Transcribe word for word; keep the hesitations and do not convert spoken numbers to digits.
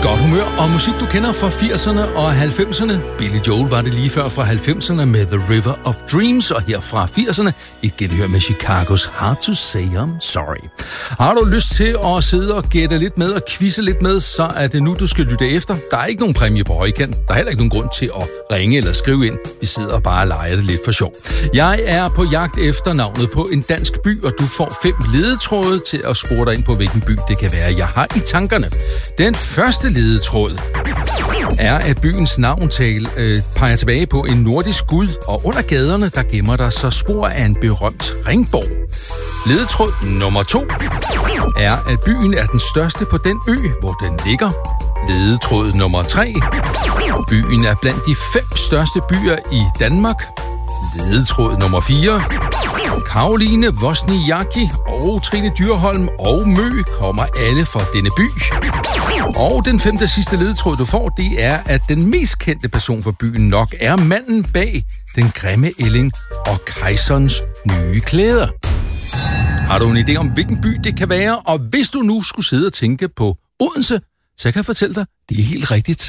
Godt humør og musik, du kender fra firserne og halvfemserne. Billy Joel var det lige før fra halvfemserne med The River of Dreams, og her fra firserne et genhør med Chicagos Hard to Say I'm Sorry. Har du lyst til at sidde og gætte lidt med og quizze lidt med, så er det nu, du skal lytte efter. Der er ikke nogen præmie på højkant. Der er heller ikke nogen grund til at ringe eller skrive ind. Vi sidder bare og leger det lidt for sjov. Jeg er på jagt efter navnet på en dansk by, og du får fem ledetråde til at spore dig ind på, hvilken by det kan være, jeg har i tankerne. Den første ledetråd er, at byens navntal øh, peger tilbage på en nordisk gud, og under gaderne, der gemmer der så spor af en berømt ringborg. Ledetråd nummer to er, at byen er den største på den ø, hvor den ligger. Ledetråd nummer tre. Byen er blandt de fem største byer i Danmark. Ledetråd nummer fire. Karoline Wozniacki og Trine Dyrholm og Mø kommer alle fra denne by. Og den femte sidste ledetråd, du får, det er, at den mest kendte person for byen nok er manden bag den grimme ælling og kejserens nye klæder. Har du en idé om, hvilken by det kan være? Og hvis du nu skulle sidde og tænke på Odense, så kan jeg fortælle dig, det er helt rigtigt.